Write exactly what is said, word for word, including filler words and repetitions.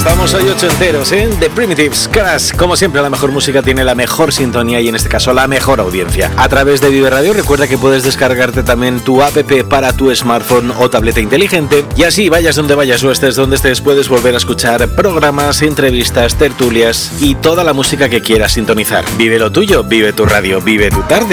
Estamos hoy ochenteros, ¿eh? The Primitives, Crash. Como siempre, la mejor música tiene la mejor sintonía y en este caso la mejor audiencia. A través de Vive Radio, recuerda que puedes descargarte también tu app para tu smartphone o tableta inteligente y así vayas donde vayas o estés donde estés puedes volver a escuchar programas, entrevistas, tertulias y toda la música que quieras sintonizar. Vive lo tuyo, vive tu radio, vive tu tarde.